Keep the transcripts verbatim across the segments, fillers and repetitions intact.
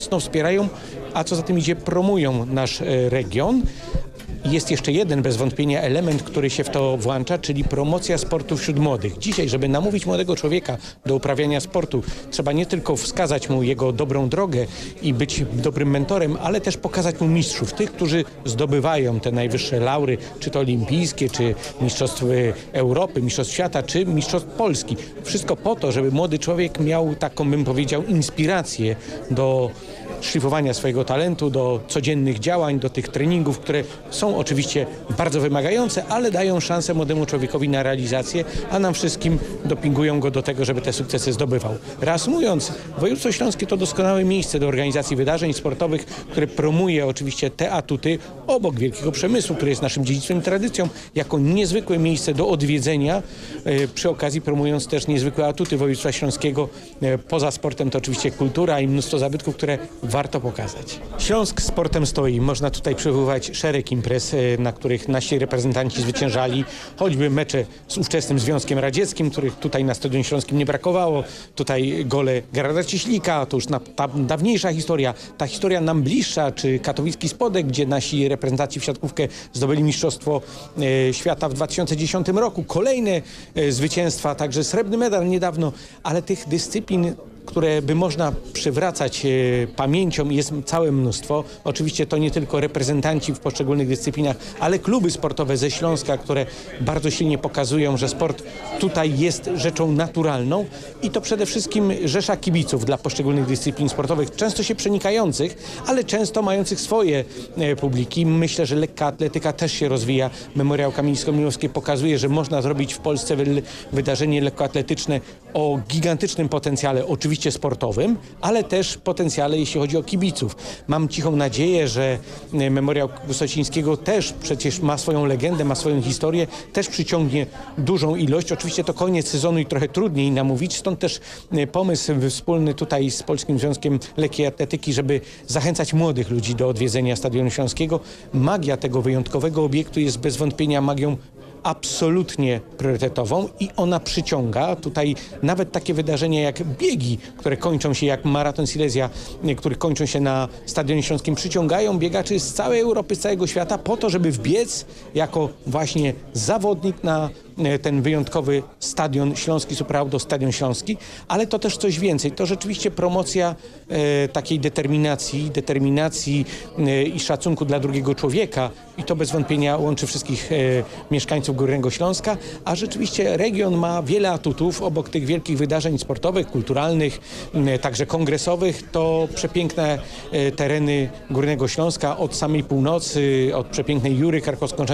mocno wspierają, a co za tym idzie, promują nasz region. Jest jeszcze jeden bez wątpienia element, który się w to włącza, czyli promocja sportu wśród młodych. Dzisiaj, żeby namówić młodego człowieka do uprawiania sportu, trzeba nie tylko wskazać mu jego dobrą drogę i być dobrym mentorem, ale też pokazać mu mistrzów, tych, którzy zdobywają te najwyższe laury, czy to olimpijskie, czy mistrzostw Europy, mistrzostw świata, czy mistrzostw Polski. Wszystko po to, żeby młody człowiek miał taką, bym powiedział, inspirację do szlifowania swojego talentu, do codziennych działań, do tych treningów, które są oczywiście bardzo wymagające, ale dają szansę młodemu człowiekowi na realizację, a nam wszystkim dopingują go do tego, żeby te sukcesy zdobywał. Reasumując, województwo śląskie to doskonałe miejsce do organizacji wydarzeń sportowych, które promuje oczywiście te atuty obok wielkiego przemysłu, który jest naszym dziedzictwem i tradycją, jako niezwykłe miejsce do odwiedzenia, e, przy okazji promując też niezwykłe atuty województwa śląskiego. E, poza sportem to oczywiście kultura i mnóstwo zabytków, które warto pokazać. Śląsk sportem stoi. Można tutaj przywoływać szereg imprez, na których nasi reprezentanci zwyciężali, choćby mecze z ówczesnym Związkiem Radzieckim, których tutaj na Stadionie Śląskim nie brakowało. Tutaj gole Gerarda Cieślika, to już na, ta dawniejsza historia. Ta historia nam bliższa, czy katowicki Spodek, gdzie nasi reprezentanci w siatkówkę zdobyli Mistrzostwo e, Świata w dwa tysiące dziesiątym roku. Kolejne e, zwycięstwa, także srebrny medal niedawno, ale tych dyscyplin, które by można przywracać e, pamięcią, jest całe mnóstwo. Oczywiście to nie tylko reprezentanci w poszczególnych dyscyplinach, ale kluby sportowe ze Śląska, które bardzo silnie pokazują, że sport tutaj jest rzeczą naturalną i to przede wszystkim rzesza kibiców dla poszczególnych dyscyplin sportowych, często się przenikających, ale często mających swoje e, publiki. Myślę, że lekka atletyka też się rozwija. Memoriał Kamińsko-Milowski pokazuje, że można zrobić w Polsce wy wydarzenie lekkoatletyczne o gigantycznym potencjale, oczywiście sportowym, ale też potencjale, jeśli chodzi o kibiców. Mam cichą nadzieję, że Memoriał Wysocińskiego też przecież ma swoją legendę, ma swoją historię, też przyciągnie dużą ilość. Oczywiście to koniec sezonu i trochę trudniej namówić, stąd też pomysł wspólny tutaj z Polskim Związkiem Lekkiej Atletyki, żeby zachęcać młodych ludzi do odwiedzenia Stadionu Śląskiego. Magia tego wyjątkowego obiektu jest bez wątpienia magią absolutnie priorytetową i ona przyciąga. Tutaj nawet takie wydarzenia jak biegi, które kończą się jak Maraton Silesia, które kończą się na Stadionie Śląskim, przyciągają biegaczy z całej Europy, z całego świata po to, żeby wbiec jako właśnie zawodnik na ten wyjątkowy Stadion Śląski, Superauto Stadion Śląski, ale to też coś więcej. To rzeczywiście promocja e, takiej determinacji, determinacji e, i szacunku dla drugiego człowieka i to bez wątpienia łączy wszystkich e, mieszkańców Górnego Śląska, a rzeczywiście region ma wiele atutów obok tych wielkich wydarzeń sportowych, kulturalnych, e, także kongresowych. To przepiękne e, tereny Górnego Śląska od samej północy, od przepięknej Jury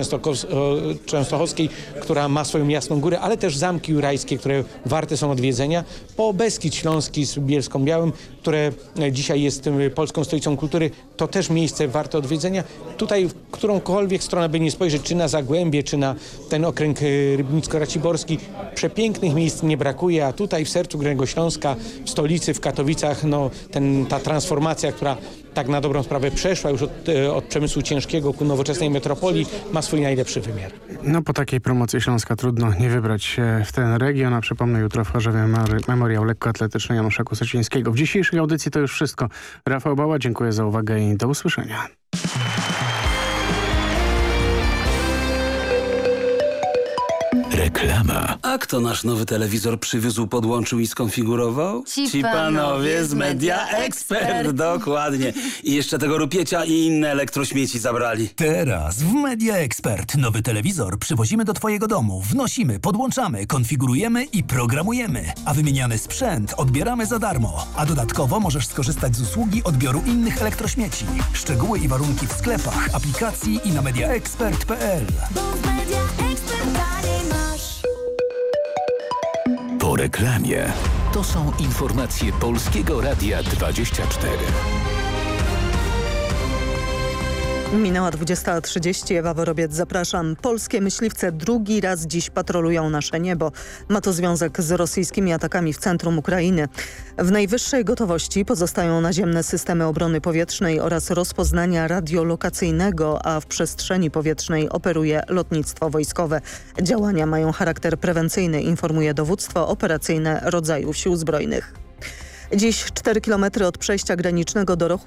Karkowsko-Częstochowskiej, która ma swoją Jasną Górę, ale też zamki jurajskie, które warte są odwiedzenia, po Beskid Śląski z Bielską-Białym, które dzisiaj jest polską stolicą kultury, to też miejsce warte odwiedzenia. Tutaj w którąkolwiek stronę by nie spojrzeć, czy na Zagłębie, czy na ten okręg rybnicko-raciborski, przepięknych miejsc nie brakuje, a tutaj w sercu Górnego Śląska, w stolicy, w Katowicach, no, ten, ta transformacja, która tak na dobrą sprawę przeszła już od, od przemysłu ciężkiego ku nowoczesnej metropolii, ma swój najlepszy wymiar. No po takiej promocji Śląska trudno nie wybrać się w ten region, a przypomnę, jutro w Chorzowie memoriał lekkoatletyczny Janusza Kusocińskiego. W dzisiejszej audycji to już wszystko. Rafał Bała, dziękuję za uwagę i do usłyszenia. Reklama. A kto nasz nowy telewizor przywiózł, podłączył i skonfigurował? Ci, Ci panowie z Media Expert. Dokładnie. I jeszcze tego rupiecia i inne elektrośmieci zabrali. Teraz w Media Expert nowy telewizor przywozimy do twojego domu, wnosimy, podłączamy, konfigurujemy i programujemy. A wymieniany sprzęt odbieramy za darmo. A dodatkowo możesz skorzystać z usługi odbioru innych elektrośmieci. Szczegóły i warunki w sklepach, aplikacji i na mediaexpert kropka p l. Po reklamie. To są informacje Polskiego Radia dwadzieścia cztery. Minęła dwudziesta trzydzieści. Ewa Worobiec, zapraszam. Polskie myśliwce drugi raz dziś patrolują nasze niebo. Ma to związek z rosyjskimi atakami w centrum Ukrainy. W najwyższej gotowości pozostają naziemne systemy obrony powietrznej oraz rozpoznania radiolokacyjnego, a w przestrzeni powietrznej operuje lotnictwo wojskowe. Działania mają charakter prewencyjny, informuje dowództwo operacyjne rodzajów sił zbrojnych. Dziś cztery kilometry od przejścia granicznego do Rochu